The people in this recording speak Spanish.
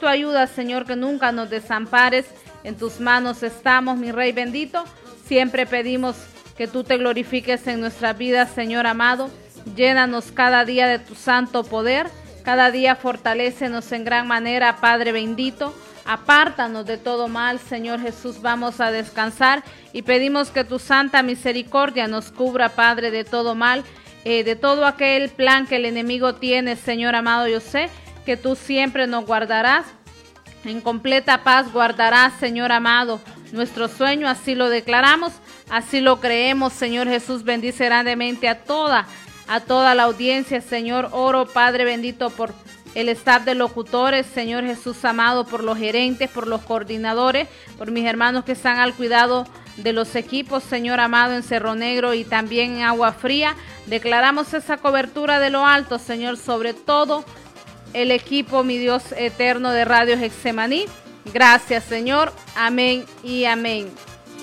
tu ayuda, Señor, que nunca nos desampares. En tus manos estamos, mi Rey bendito. Siempre pedimos que tú te glorifiques en nuestras vidas, Señor amado. Llénanos cada día de tu santo poder. Cada día fortalécenos en gran manera, Padre bendito. Apártanos de todo mal, Señor Jesús. Vamos a descansar y pedimos que tu santa misericordia nos cubra, Padre, de todo mal, de todo aquel plan que el enemigo tiene, Señor amado. Yo sé que tú siempre nos guardarás. En completa paz guardarás, Señor amado, nuestro sueño. Así lo declaramos, así lo creemos, Señor Jesús. Bendice grandemente a toda la audiencia, Señor. Oro, Padre bendito, por el staff de locutores, Señor Jesús amado, por los gerentes, por los coordinadores, por mis hermanos que están al cuidado de los equipos, Señor amado, en Cerro Negro y también en Agua Fría. Declaramos esa cobertura de lo alto, Señor, sobre todo el equipo, mi Dios eterno, de Radio Getsemaní. Gracias, Señor. Amén y amén.